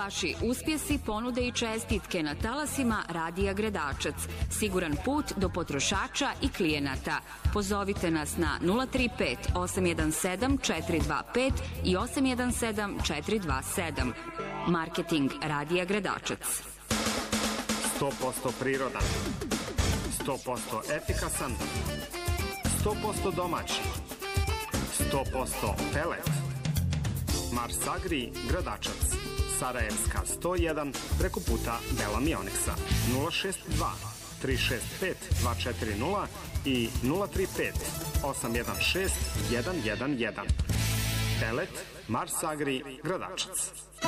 Vaši uspjesi, ponude i čestitke na talasima Radija Gradačac. Siguran put do potrošača i klijenata. Pozovite nas na 035 817 425 i 817 427. Marketing Radija Gradačac. 100% prirodan, 100% efikasan, 100% domaći, 100% pelet. Mars Agri Gradačac, Sarajevska 101, preko puta Bela Mioniksa, 062 365 240 i 035 816 111. Pelet Mars Agri Gradačac.